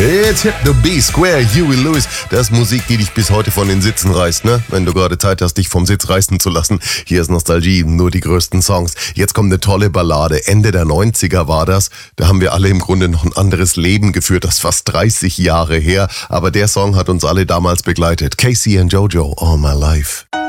It's Hit the B-Square, Huey Lewis. Das ist Musik, die dich bis heute von den Sitzen reißt, ne? Wenn du gerade Zeit hast, dich vom Sitz reißen zu lassen. Hier ist Nostalgie, nur die größten Songs. Jetzt kommt eine tolle Ballade. Ende der 90er war das. Da haben wir alle im Grunde noch ein anderes Leben geführt. Das ist fast 30 Jahre her. Aber der Song hat uns alle damals begleitet. Casey and Jojo, All My Life.